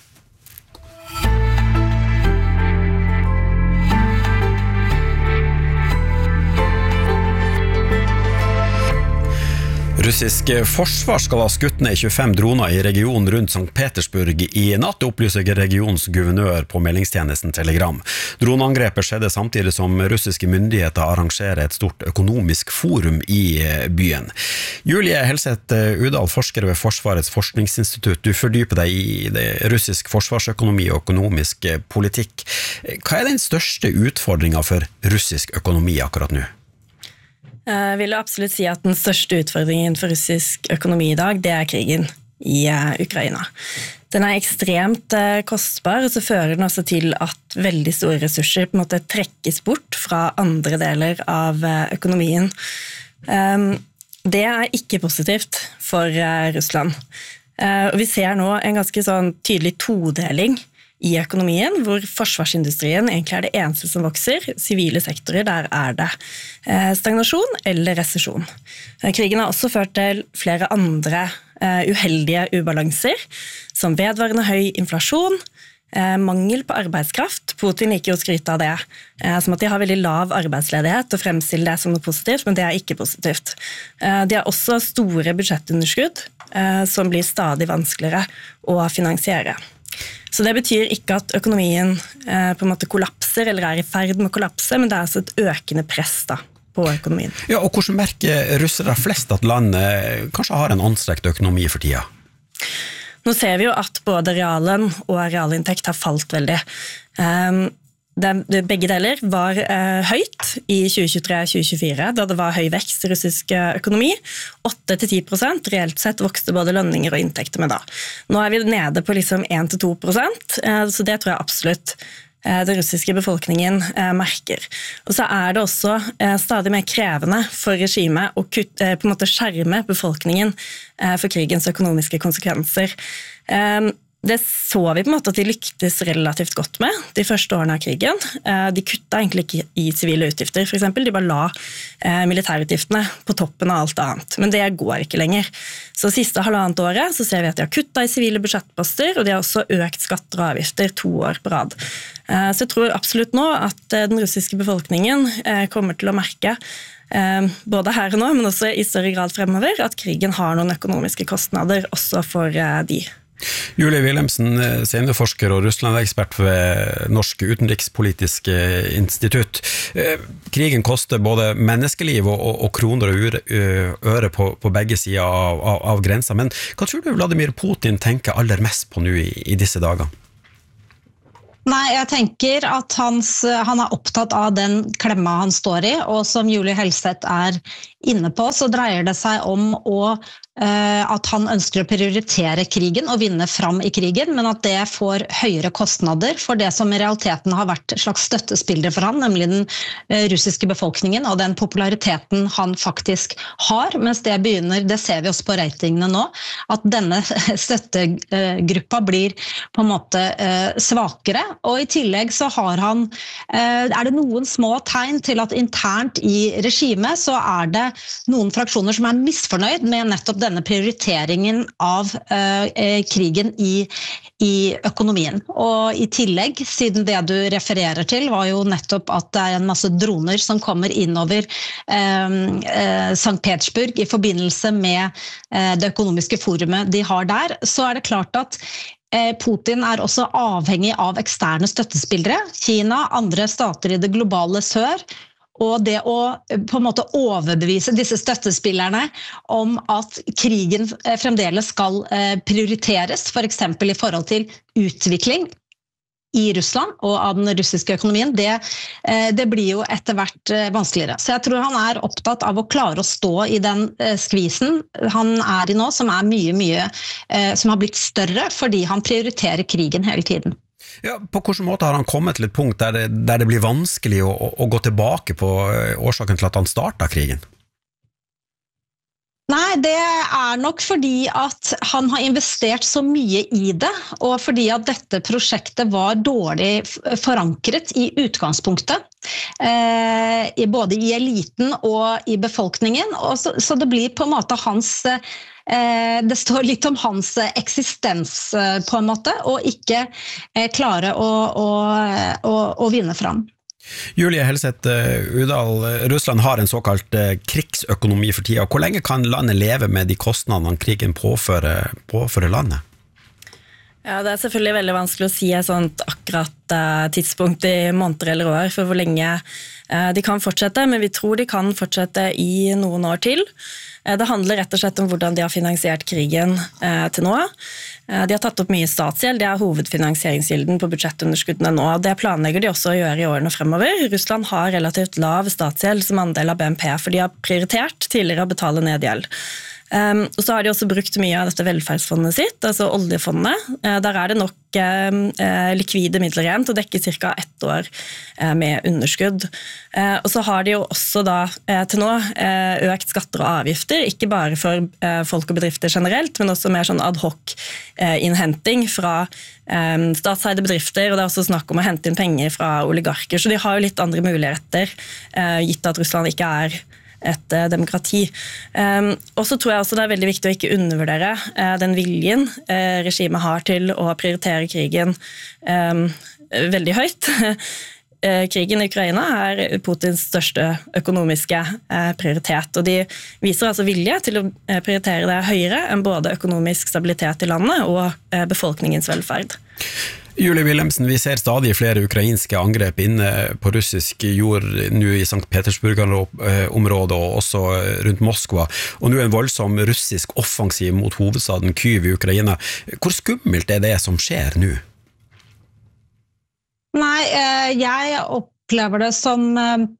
Russisk forsvar skal ha skutt ned tjuefem droner i regionen rundt Sankt Petersburg i natt, opplyser regionens guvernør på meldingstjenesten Telegram. Droneangrepet skjedde samtidig som russiske myndigheter arrangerer et stort økonomisk forum i byen. Julie Helseth Udal, forsker ved Forsvarets forskningsinstitutt, du fordyper deg i det russisk forsvarsøkonomi og økonomisk politikk. Hva er den største utfordringen for russisk økonomi akkurat nå? Jeg vil absolutt si at den største utfordringen for russisk økonomi i dag, det er krigen i Ukraina. Den er ekstremt kostbar, og så fører den også til at veldig store ressurser på en måte trekkes bort fra andre deler av økonomien. Det er ikke positivt for Russland. Vi ser nå en ganske sånn tydelig todeling i økonomien, hvor forsvarsindustrien egentlig er det eneste som vokser. Sivile sektorer, der er det stagnasjon eller resesjon. Krigen har også ført til flere andre uheldige ubalanser, som vedvarende høy inflasjon, mangel på arbeidskraft. Putin liker jo å skryte av det, som at de har veldig lav arbeidsledighet og fremstiller det som noe positivt, men det er ikke positivt. De har også store budsjettunderskudd, som blir stadig vanskeligere å finansiere. Så det betyr ikke at økonomien eh, på en måte kollapser eller er i ferd med å kollapse, men det er altså et økende press da, på økonomien. Ja, og hvordan merker russere flest at landet kanskje har en anstrekt økonomi for tida? Nå ser vi jo at både realen og realinntekt har falt veldig. Um, det, begge deler var eh, høyt i tjue tjuetre til tjue tjuefire, da det var høy vekst i russisk økonomi. åtte til ti prosent reelt sett vokste både lønninger og inntekter med da. Nå er vi nede på liksom én til to prosent, eh, så det tror jeg absolutt eh, den russiske befolkningen eh, merker. Og så er det også eh, stadig mer krevende for regimet å kutte, eh, på en måte skjerme befolkningen eh, for krigens økonomiske konsekvenser. Eh, Det så vi på en måte at de lyktes relativt godt med de første årene av krigen. De kuttet egentlig ikke i sivile utgifter, for eksempel. De bare la militærutgiftene på toppen av alt annet. Men det går ikke lenger. Så siste halvannet året så ser vi at de har kuttet i sivile budsjettposter, og de har også økt skatter og avgifter to år på rad. Så jeg tror absolutt nå at den russiske befolkningen kommer til å merke både her og nå, men også i større grad fremover, at krigen har noen økonomiske kostnader også for de. Julie Wilhelmsen, seniorforsker og Russland-ekspert ved Norsk utenrikspolitisk institutt. Krigen koster både menneskeliv og, og, og kroner og øre på, på begge sider av, av, av grensa, men hva tror du Vladimir Putin tenker aller mest på nå i, i disse dager? Nei, jeg tenker at hans, han er opptatt av den klemma han står i, og som Julie Helseth er inne på, så dreier det seg om å at han ønsker å prioritere krigen og vinne fram i krigen, men at det får høyere kostnader for det som i realiteten har vært slags støttespillere for han, nemlig den russiske befolkningen og den populariteten han faktisk har, mens det begynner, det ser vi også på ratingene nå, at denne støttegruppa blir på en måte svakere, og i tillegg så har han, er det noen små tegn til at internt i regimet så er det noen fraksjoner som er misfornøyd med nettopp denne prioriteringen av uh, krigen i, i økonomien. Og i tillegg, siden det du refererer til, var jo nettopp at det er en masse droner som kommer innover uh, uh, Sankt Petersburg i forbindelse med uh, det økonomiske forumet de har der, så er det klart at Putin er også avhengig av eksterne støttespillere, Kina, andre stater i det globale sør, og det å på en måte overbevise disse støttespillerne om at krigen fremdeles skal prioriteres, for eksempel i forhold til utvikling i Russland og av den russiske økonomien, det, det blir jo etter hvert vanskeligere. Så jeg tror han er opptatt av å klare å stå i den skvisen han er i nå, som er mye, mye, som har blitt større, fordi han prioriterer krigen hele tiden. Ja, på hvilken måte har han kommet til et punkt der det, der det blir vanskelig å, å gå tilbake på årsaken til at han startet krigen? Nei, det er nok fordi at han har investert så mye i det, og fordi at dette prosjektet var dårlig forankret i utgangspunktet, eh, både i eliten og i befolkningen, og så, så det blir på en måte hans det står litt om hans eksistens på en måte, og ikke klare å, å, å, å vinne fram. Julie Helseth Udal, Russland har en såkalt krigsøkonomi for tida. Hvor lenge kan landet leve med de kostnadene krigen påfører, påfører landet? Ja, det er selvfølgelig veldig vanskelig å si et sånt akkurat uh, tidspunkt i måneder eller år for hvor lenge uh, de kan fortsette, men vi tror de kan fortsette i noen år til. Uh, det handler rett og slett om hvordan de har finansiert krigen uh, til nå. Uh, de har tatt opp mye statsgjeld, det er hovedfinansieringskilden på budsjettunderskuddene nå. Det planlegger de også å gjøre i årene fremover. Russland har relativt lav statsgjeld som andel av B N P, for de har prioritert tidligere å betale ned gjeld. Um, og så har de også brukt mye av dette velferdsfondet sitt, altså oljefondet. Uh, der er det nok uh, likvide midler igjen til å dekke cirka ett år uh, med underskudd. Uh, og så har de jo også da uh, til nå uh, økt skatter og avgifter, ikke bare for uh, folk og bedrifter generelt, men også mer sånn ad hoc uh, innhenting fra um, statseide bedrifter, og det er også snakk om å hente inn penger fra oligarker, så de har jo litt andre muligheter, uh, gitt at Russland ikke er et uh, demokrati. Um, og så tror jeg også det er veldig viktig å ikke undervurdere uh, den viljen uh, regimet har til å prioritere krigen um, veldig høyt. uh, krigen i Ukraina er Putins største økonomiske uh, prioritet, og de viser altså vilje til å uh, prioritere det høyere enn både økonomisk stabilitet i landet og uh, befolkningens velferd. Julie Wilhelmsen, vi ser stadig flere ukrainske angrep inne på russisk jord nå i Sankt Petersburg-området og også rundt Moskva, og nå en voldsom russisk offensiv mot hovedstaden Kyiv i Ukraina. Hvor skummelt er det som skjer nå? Nei, jeg opplever det som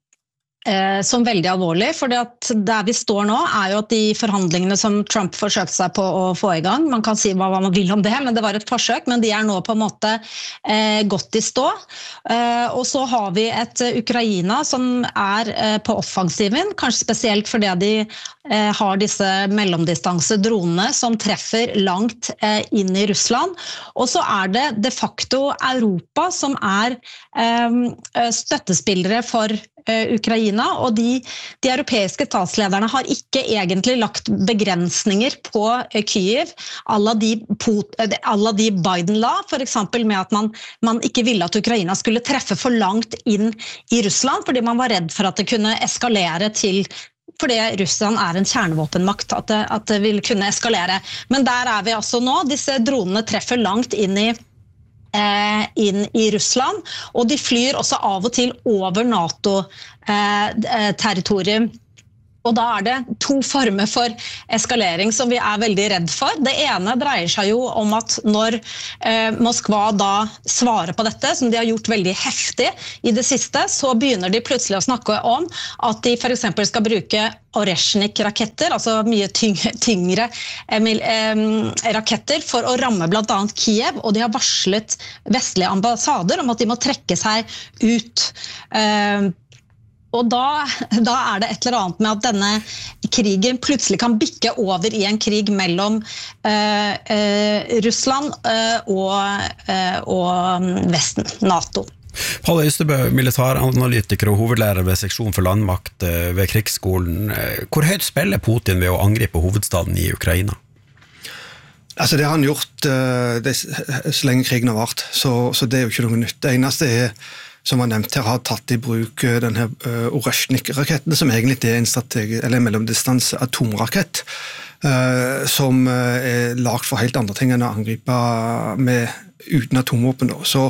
som veldig alvorlig, for der vi står nå er jo at de forhandlingene som Trump forsøkte seg på å få i gang, man kan si hva man vil om det, men det var et forsøk, men de er nå på en måte eh, gått i stå. Eh, og så har vi et Ukraina som er eh, på offensiven, kanskje spesielt fordi de eh, har disse mellomdistanse dronene som treffer langt eh, inn i Russland, og så er det de facto Europa som er eh, støttespillere for Ukraina, og de, de europeiske statslederne har ikke egentlig lagt begrensninger på Kyiv, alla de, alla de Biden la, for eksempel med at man, man ikke ville at Ukraina skulle treffe for langt inn i Russland, fordi man var redd for at det kunne eskalere til fordi Russland er en kjernevåpenmakt, at det, at det vil kunne eskalere. Men der er vi altså nå, disse dronene treffer langt inn i inn i Russland, og de flyr også av og til over NATO-territorium. Og da er det to former for eskalering som vi er veldig redd for. Det ene dreier seg jo om at når eh, Moskva da svarer på dette, som de har gjort veldig heftig i det siste, så begynner de plutselig å snakke om at de for eksempel skal bruke Oreshnik-raketter, altså mye tyngre, tyngre eh, eh, raketter for å ramme blant annet Kiev, og de har varslet vestlige ambassader om at de må trekke seg ut. Eh, Og da, da er det et eller annet med at denne krigen plutselig kan bikke over i en krig mellom eh, eh, Russland eh, og, eh, og Vesten, NATO. Palle Ystebø, militæranalytiker og hovedlærer ved seksjon for landmakt ved Krigsskolen. Hvor høyt spiller Putin ved å angripe hovedstaden i Ukraina? Altså det har han gjort uh, det, så lenge krigen har vært, så, så det er jo ikke noe nytt. Det eneste er, som var nevnt her, har tatt i bruk uh, denne uh, Oreshnik-raketten, som egentlig er en strategi, eller en mellomdistanse atomrakett, uh, som uh, er lagt for helt andre ting enn å angripe med, uten atomvåpen. Da. Så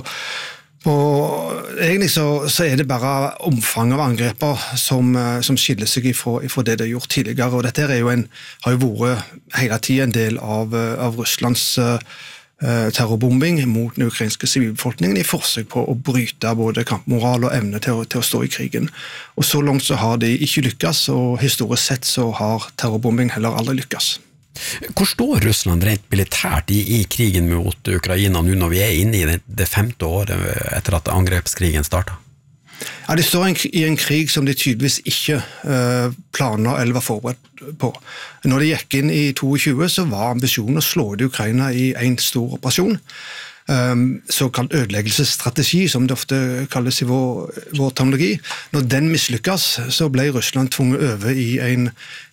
Og egentlig så, så er det bare omfang av angreper som, som skiller seg ifra, ifra det det er gjort tidligere, og dette er jo en, har jo vært hele tiden en del av, av Russlands uh, terrorbombing mot den ukrainske sivilbefolkningen i forsøk på å bryte både kampmoral og evne til å, til å stå i krigen. Og så langt så har de ikke lykkes, og historisk sett så har terrorbombing heller aldri lykkes. Hvor står Russland rent militært i, i krigen mot Ukraina nå når vi er inne i det, det femte året etter at angrepskrigen startet? Ja, de står i en krig som de tydeligvis ikke uh, planer eller var forberedt på. Når de gikk inn i tjueto, så var ambisjonen å slå ut Ukraina i en stor operasjon. Um, såkalt ødeleggelsesstrategi, som det ofte kalles i vår, vår terminologi. Når den mislykkes, så ble Russland tvunget over i en,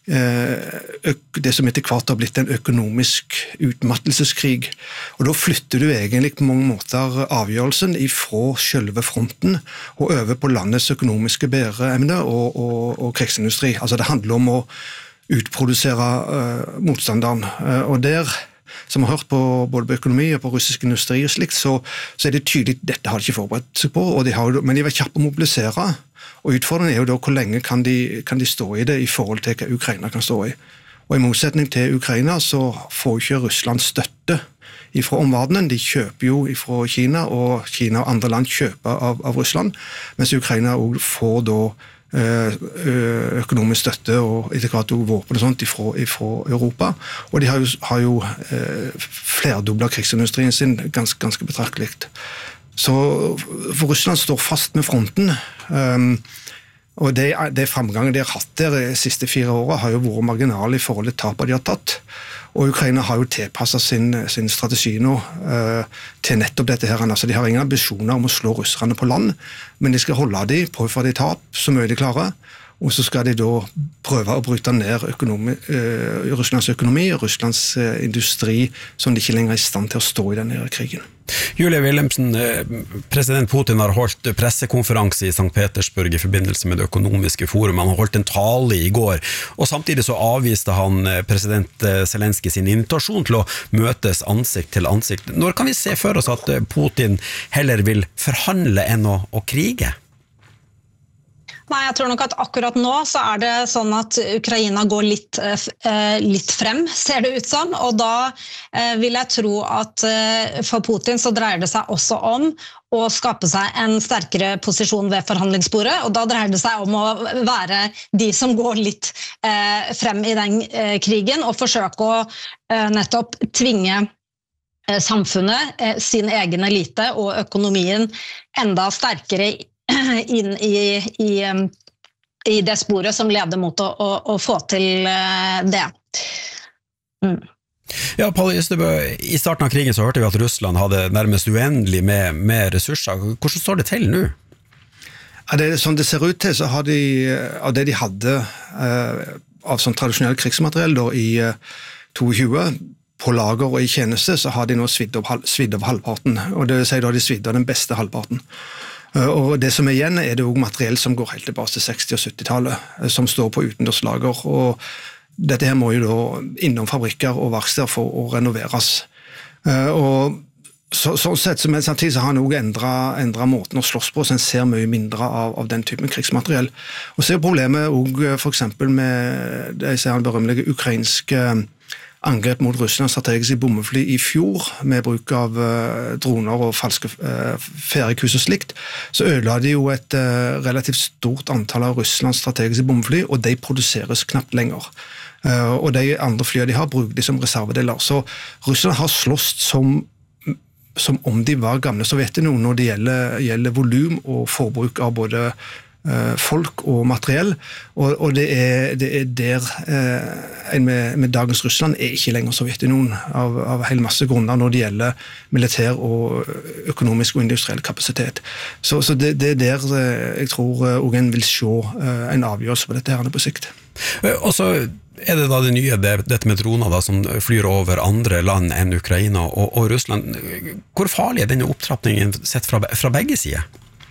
uh, det som etter hvert har blitt en økonomisk utmattelseskrig. Og da flytter du egentlig på mange måter avgjørelsen ifra selve fronten og over på landets økonomiske bæreevne og, og, og krigsindustri. Altså det handler om å utprodusere uh, motstanderen, uh, og der som har hørt på både på økonomi og på russisk industri og slikt, så, så er det tydelig at dette har de ikke forberedt seg på, og de har, men de var kjappe å mobilisere, og utfordringen er jo da hvor lenge kan de, kan de stå i det i forhold til hva Ukraina kan stå i. Og i motsetning til Ukraina så får ikke Russland støtte fra omverdenen, de kjøper jo fra Kina, og Kina og andre land kjøper av, av Russland, mens Ukraina også får da økonomisk støtte og etter hvert våpen og sånt ifra, ifra Europa, og de har jo, har jo eh, flerdoblet krigsindustrien sin ganske, ganske betraktelig. Så for Russland står fast med fronten, um, og det, det framgangen de har hatt der de siste fire årene har jo vært marginal i forhold til tapet de har tatt, og Ukraina har jo tilpasset sin, sin strategi nå uh, til nettopp dette her. Altså, de har ingen ambisjoner om å slå russerne på land, men de skal holde de på for de tap så mye de klarer, og så skal de da prøve å bryte ned økonomi, uh, Russlands økonomi og Russlands uh, industri, som de ikke lenger er i stand til å stå i denne krigen. Julie Wilhelmsen, president Putin har holdt pressekonferanse i Sankt Petersburg i forbindelse med det økonomiske forum. Han har holdt en tale i går, og samtidig så avviste han president Zelenskyj sin invitasjon til å møtes ansikt til ansikt. Når kan vi se for oss at Putin heller vil forhandle enn å, å krige? Nei, jeg tror nok at akkurat nå så er det sånn at Ukraina går litt, eh, litt frem, ser det ut som, og da eh, vil jeg tro at eh, for Putin så dreier det seg også om å skape seg en sterkere posisjon ved forhandlingsbordet, og da dreier det seg om å være de som går litt eh, frem i den eh, krigen, og forsøke å eh, nettopp tvinge eh, samfunnet, eh, sin egen elite og økonomien enda sterkere inn i, i, i det sporet som leder mot å, å, å få til det. Mm. Ja, Palle Ystebø, i starten av krigen så hørte vi at Russland hadde nærmest uendelig med, med ressurser. Hvordan står det til nå? Ja, det, som det ser ut til, så har de, av det de hadde eh, av sånn tradisjonell krigsmateriell da, i eh, tjueto, på lager og i tjeneste, så har de nå svidd av, svidd av halvparten. Og det vil si da de svidd av den beste halvparten. Og det som er igjen er det også materiell som går helt tilbake til seksti- og syttitallet, som står på utendørslager, og dette her må jo da innom fabrikker og verksteder for å renoveres. Og så, sånn sett, men samtidig så har han også endret, endret måten å slåss på, så en ser mye mindre av, av den typen krigsmateriell. Og så er problemet også for eksempel med det jeg ser han berømmelige ukrainske angrep mot Russlands strategiske bombefly i fjor, med bruk av uh, droner og falske uh, færikurs og slikt, så ødela de jo et uh, relativt stort antall av Russlands strategiske bombefly, og de produseres knapt lenger. Uh, og de andre flyene de har, bruker de som reservedeler. Så Russland har slåst som, som om de var gamle Sovjetunionen når det gjelder, gjelder volum og forbruk av både folk og materiell, og, og det, er, det er der eh, med, med dagens Russland er ikke lenger Sovjetunionen av, av hel masse grunner når det gjelder militær og økonomisk og industriell kapasitet. Så, så det, det er der jeg tror også en vil se en avgjørelse på dette her på sikt. Og så er det da det nye, det, dette med droner da, som flyr over andre land enn Ukraina og, og Russland. Hvor farlig er denne opptrappningen sett fra, fra begge sider?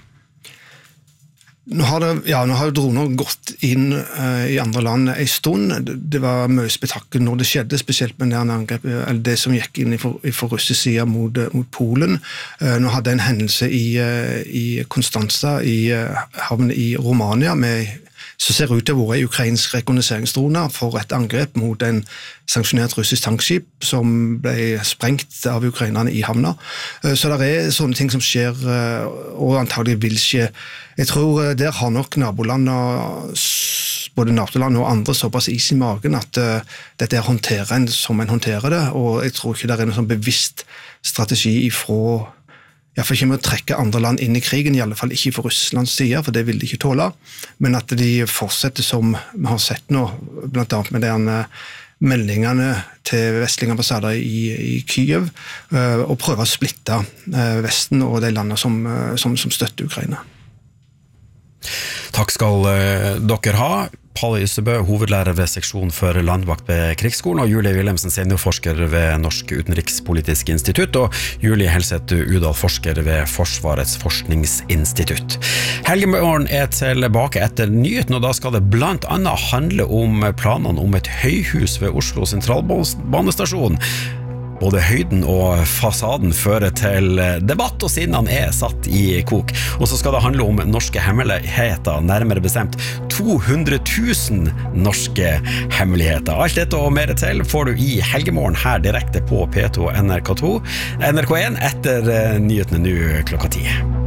Nå har, det, ja, nå har droner gått inn uh, i andre land en stund. Det, det var mye spetakkel når det skjedde, spesielt med det angrep, eller det som gikk inn i for, i for russisk side mot, mot Polen. Uh, nå hadde en hendelse i, uh, i Konstanza, i uh, havnen i Romania, med så ser det ut til å være en ukrainsk rekognoseringsdrone for et angrep mot en sanksjonert russisk tankskip som ble sprengt av ukrainerne i havna. Så det er sånne ting som skjer, og antagelig vil skje. Jeg tror der har nok nabolandene, både NATO-land og andre, såpass is i magen at uh, dette er håndterer en som en håndterer det, og jeg tror ikke det er en sånn bevisst strategi ifra Jeg får ikke med å trekke andre land inn i krigen, i alle fall ikke for Russlands side, for det vil de ikke tåle, men at de fortsetter som vi har sett nå, blant annet med denne meldingene til vestlige ambassader i, i Kyiv, og prøve å splitte Vesten og de landene som, som, som støtter Ukraina. Takk skal dere ha. Palle Ystebø, hovedlærer ved seksjon for landvakt ved Krigsskolen, og Julie Wilhelmsen, seniorforsker ved Norsk utenrikspolitisk institutt, og Julie Helseth Udal, forsker ved Forsvarets forskningsinstitutt. Helgemorgen er tilbake etter nyheten, og da skal det blant annet handle om planene om et høyhus ved Oslo sentralbanestasjon. Både høyden og fasaden fører til debatt, og sinnene er satt i kok. Og så skal det handle om norske hemmeligheter, nærmere bestemt to hundre tusen norske hemmeligheter. Alt dette og mer til får du i Helgemorgen her direkte på P to og N R K to, N R K en etter nyhetene nå klokka ti.